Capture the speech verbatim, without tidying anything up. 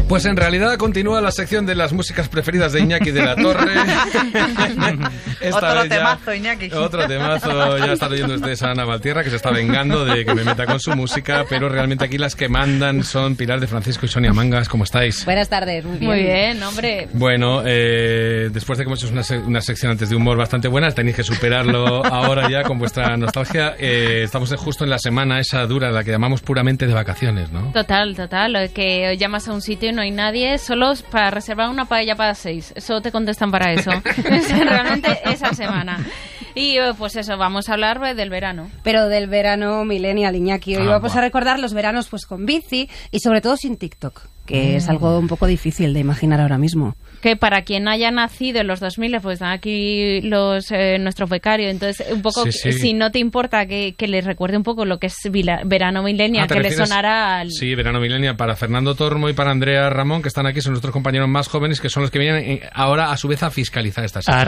Pues en realidad continúa la sección de las músicas preferidas de Iñaki de la Torre. Otro temazo, Iñaki. Otro temazo. Ya está leyendo ustedes a Ana Valtierra, que se está vengando de que me meta con su música, pero realmente aquí las que mandan son Pilar de Francisco y Sonia Mangas. ¿Cómo estáis? Buenas tardes, muy bien. Muy bien, hombre. Bueno, eh, después de que hemos hecho una, se- una sección antes de humor bastante buena, tenéis que superarlo ahora ya con vuestra nostalgia. Eh, estamos justo en la semana esa dura, la que llamamos puramente de vacaciones, ¿no? Total, total. Lo que llamas a un sitio y no hay nadie, solo es para reservar una paella para seis. Eso te contestan para eso. Es realmente esa semana. Y eh, pues eso, vamos a hablar eh, del verano. Pero del verano millennial, Iñaki. Hoy Ah, vamos buah. a recordar los veranos pues con bici y sobre todo sin TikTok, que es algo un poco difícil de imaginar ahora mismo. Que para quien haya nacido en los dos mil, pues están aquí los eh, nuestros becarios. Entonces, un poco, Sí, sí. si no te importa que, que les recuerde un poco lo que es vila- verano millennial, Ah, ¿te que les refieres? sonará al... Sí, Verano Millennial para Fernando Tormo y para Andrea Ramón, que están aquí, son nuestros compañeros más jóvenes, que son los que vienen eh, ahora a su vez a fiscalizar esta A sección.